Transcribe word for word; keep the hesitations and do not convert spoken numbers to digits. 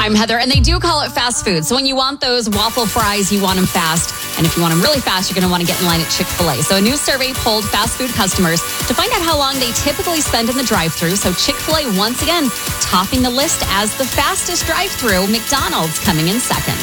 I'm Heather, and they do call it fast food. So when you want those waffle fries, you want them fast. And if you want them really fast, you're going to want to get in line at Chick-fil-A. So a new survey polled fast food customers to find out how long they typically spend in the drive-thru. So Chick-fil-A, once again, topping the list as the fastest drive-thru. McDonald's coming in second.